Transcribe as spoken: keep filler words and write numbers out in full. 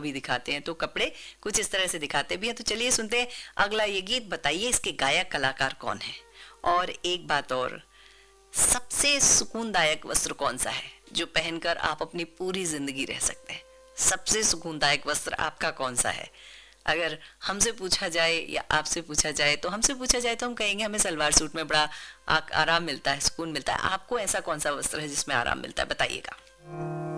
भी दिखाते हैं, तो कपड़े कुछ इस तरह से दिखाते भी हैं। तो चलिए सुनते हैं अगला ये गीत। बताइए इसके गायक कलाकार कौन है। और एक बात और, सबसे सुकूनदायक वस्त्र कौन सा है जो पहनकर आप अपनी पूरी जिंदगी रह सकते हैं? सबसे सुकूनदायक वस्त्र आपका कौन सा है? अगर हमसे पूछा जाए या आपसे पूछा जाए, तो हमसे पूछा जाए तो हम कहेंगे हमें सलवार सूट में बड़ा आराम मिलता है, सुकून मिलता है। आपको ऐसा कौन सा वस्त्र है जिसमें आराम मिलता है? बताइएगा।